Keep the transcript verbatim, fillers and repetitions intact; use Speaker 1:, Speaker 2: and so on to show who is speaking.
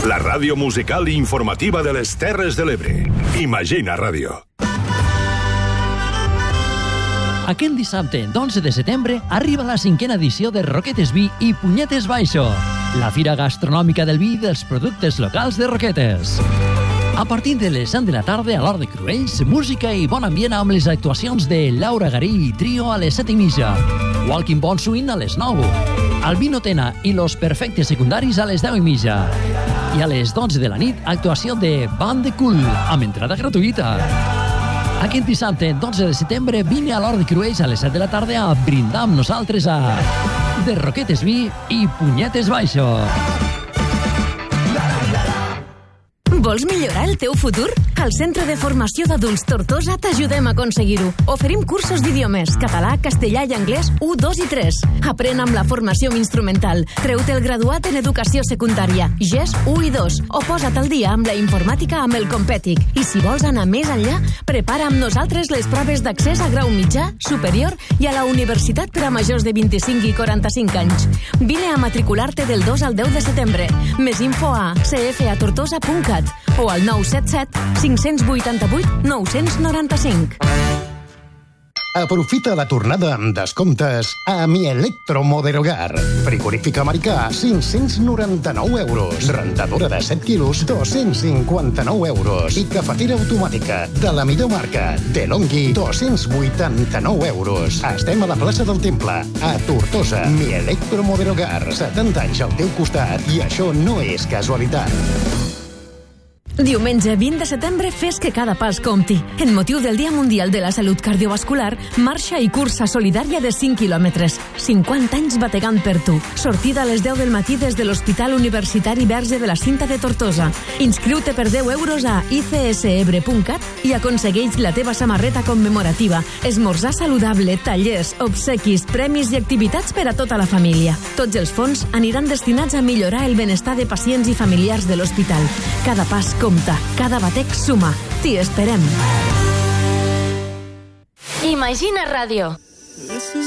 Speaker 1: La ràdio musical i informativa de les Terres de l'Ebre. Imagina Ràdio.
Speaker 2: Aquest dissabte, d'onze de setembre, arriba la cinquena edició de Roquetes Vi i Punyetes Baixo, la fira gastronòmica del vi i dels productes locals de Roquetes. A partir de les set de la tarda, a l'Hort de Cruells, música i bon ambient amb les actuacions de Laura Garí i Trio a les set i mitja, Walking Bon Swing a les nou, Albino Tena i Los Perfectes Secundaris a les deu i mitja, i a les dotze de la nit, actuació de Band de Cool, amb entrada gratuïta. Aquest dissabte, dotze de setembre, vine a l'Hort de Cruells a les set de la tarda a brindar amb nosaltres a De Roquetes Vi i Punyetes Baixo.
Speaker 3: Vols millorar el teu futur? Al Centre de Formació d'Adults Tortosa t'ajudem a aconseguir-ho. Oferim cursos d'idiomes, català, castellà i anglès u, dos i tres. Aprèn amb la formació instrumental. Treu-te el graduat en educació secundària, G E S u i dos, o posa't al dia amb la informàtica amb el Competic. I si vols anar més enllà, prepara amb nosaltres les proves d'accés a grau mitjà, superior i a la universitat per a majors de vint-i-cinc i quaranta-cinc anys. Vine a matricular-te del dos al deu de setembre. Més info a c f a tortosa punt cat o al nou set set cinc vuit vuit nou nou cinc.
Speaker 4: Aprofita la tornada amb descomptes a Mi Electromoderogar. Frigorífic americà, cinc-cents noranta-nou euros. Rentadora de set quilos, dos-cents cinquanta-nou euros. I cafetera automàtica de la millor marca, DeLonghi, dos-cents vuitanta-nou euros. Estem a la plaça del Temple, a Tortosa. Mi Electromoderogar, setanta anys al teu costat, i això no és casualitat.
Speaker 3: Diumenge vint de setembre fes que cada pas compti. En motiu del Dia Mundial de la Salut Cardiovascular, marxa i cursa solidària de cinc quilòmetres. cinquanta anys bategant per tu. Sortida a les deu del matí des de l'Hospital Universitari Verge de la Cinta de Tortosa. Inscriu-te per deu euros a i c s ebre punt cat i aconsegueix la teva samarreta commemorativa. Esmorzar saludable, tallers, obsequis, premis i activitats per a tota la família. Tots els fons aniran destinats a millorar el benestar de pacients i familiars de l'hospital. Cada pas compta. Cada batec suma. T'hi esperem.
Speaker 5: Imagina Ràdio.